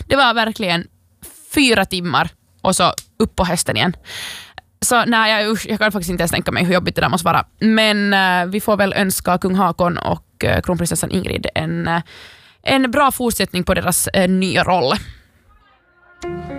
Det var verkligen 4 timmar och så upp på hästen igen. Så nej, jag kan faktiskt inte ens tänka mig hur jobbigt det där måste vara. Men vi får väl önska kung Haakon och kronprinsessan Ingrid en bra fortsättning på deras nya roll.